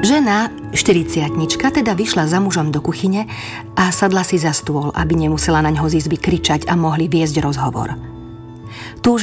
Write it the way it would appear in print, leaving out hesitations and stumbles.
Žena, 40-tnička, teda vyšla za mužom do kuchyne a sadla si za stôl, aby nemusela naňho z izby kričať a mohli viesť rozhovor.